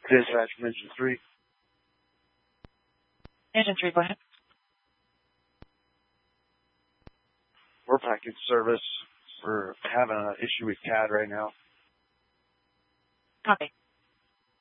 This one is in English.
Dispatch from Engine 3. Engine 3, go ahead. We're package service. We're having an issue with CAD right now. Copy.